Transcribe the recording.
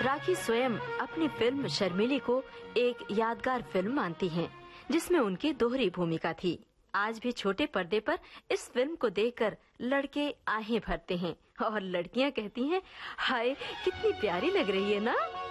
राखी स्वयं अपनी फिल्म शर्मिली को एक यादगार फिल्म मानती हैं, जिसमें उनकी दोहरी भूमिका थी। आज भी छोटे पर्दे पर इस फिल्म को देखकर लड़के आहें भरते हैं और लड़कियां कहती हैं, हाय कितनी प्यारी लग रही है ना।